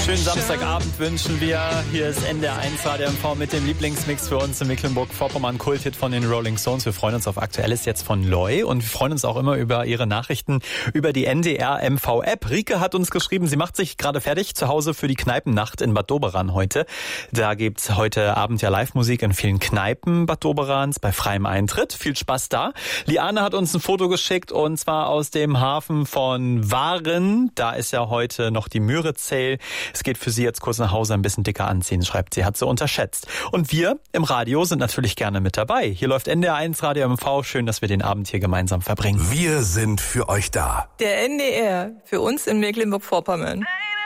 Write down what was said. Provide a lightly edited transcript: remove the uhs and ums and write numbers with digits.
Schönen Samstagabend wünschen wir. Hier ist NDR1 Radio MV mit dem Lieblingsmix für uns in Mecklenburg-Vorpommern, Kulthit von den Rolling Stones. Wir freuen uns auf Aktuelles jetzt von Loy und wir freuen uns auch immer über Ihre Nachrichten über die NDR MV App. Rike hat uns geschrieben, sie macht sich gerade fertig zu Hause für die Kneipennacht in Bad Doberan heute. Da gibt's heute Abend ja Live-Musik in vielen Kneipen Bad Doberans bei freiem Eintritt. Viel Spaß da. Liane hat uns ein Foto geschickt und zwar aus dem Hafen von Waren. Da ist ja heute noch die Müritz-Sale. Es geht für sie jetzt kurz nach Hause ein bisschen dicker anziehen, schreibt sie, hat sie unterschätzt. Und wir im Radio sind natürlich gerne mit dabei. Hier läuft NDR1 Radio MV. Schön, dass wir den Abend hier gemeinsam verbringen. Wir sind für euch da. Der NDR, für uns in Mecklenburg-Vorpommern.